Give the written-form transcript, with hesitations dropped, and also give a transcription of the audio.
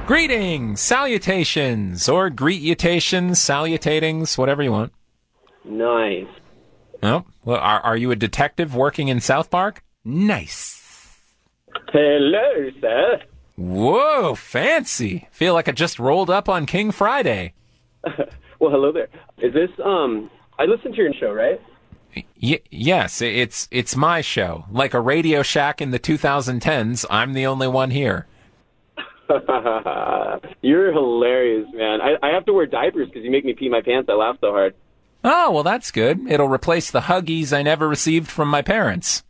Greetings, salutations, or greetutations, salutatings, whatever you want. Nice. Oh, well, are you a detective working in South Park? Nice. Hello, sir. Whoa, fancy. Feel like I just rolled up on King Friday. Well, hello there. Is this, I listen to your show, right? Yes, it's my show. Like a Radio Shack in the 2010s, I'm the only one here. You're hilarious, man. I have to wear diapers because you make me pee my pants. I laugh so hard. Oh, well, that's good. It'll replace the Huggies I never received from my parents.